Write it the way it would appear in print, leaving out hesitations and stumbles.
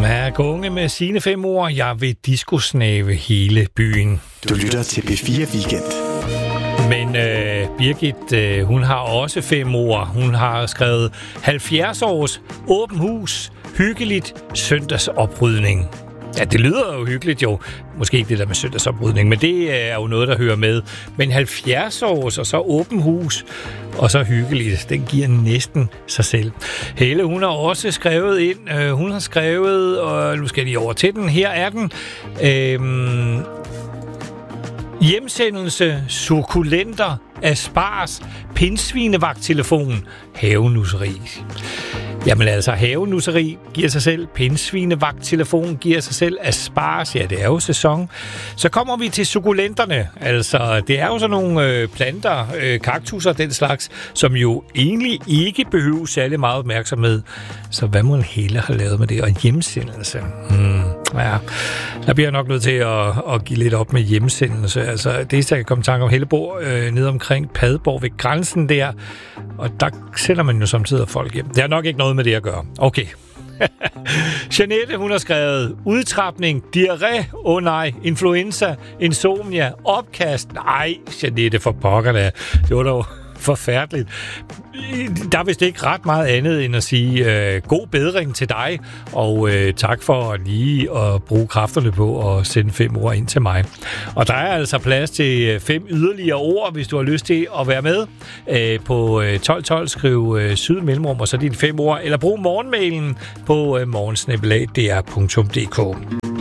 Unge med sine 5 ord. Jeg vil discosnave hele byen. Du lytter til P4 Weekend. Men Birgit, hun har også 5 ord. Hun har skrevet 70 års åben hus, hyggeligt søndagsoprydning. Ja, det lyder jo hyggeligt jo. Måske ikke det der med søndagsoprydning, men det er jo noget, der hører med. Men 70 års og så åben hus og så hyggeligt, den giver næsten sig selv. Helle, hun har også skrevet ind. Hun har skrevet, og nu skal jeg lige over til den. Her er den. Hjemsendelse, sukulenter, asparges, pindsvinevagttelefon, havenusseri. Jamen altså, havenusseri giver sig selv, pindsvinevagttelefon giver sig selv, asparges, ja, det er jo sæson. Så kommer vi til sukulenterne. Altså, det er jo sådan nogle planter, kaktusser, den slags, som jo egentlig ikke behøver særlig meget opmærksomhed. Så hvad må en Helle have lavet med det? Og hjemsendelse. Ja, der bliver jeg nok nødt til at give lidt op med hjemsendelse. Altså, det jeg kan komme i tanke om, Helle bor nede omkring Padborg ved grænsen der, og der sender man jo samtidig folk hjem. Det har nok ikke noget med det at gøre. Okay. Jeanette, hun har skrevet udtrapning, diarré, nej, influenza, insomnia, opkast. Nej, Jeanette, for pokker da. Det var dog forfærdeligt. Der er vist ikke ret meget andet end at sige god bedring til dig, og tak for lige at bruge kræfterne på at sende 5 ord ind til mig. Og der er altså plads til 5 yderligere ord, hvis du har lyst til at være med. På 1212 skriv sydmellemrum, og så dine 5 ord, eller brug morgenmailen på morgensnabelag.dr.dk.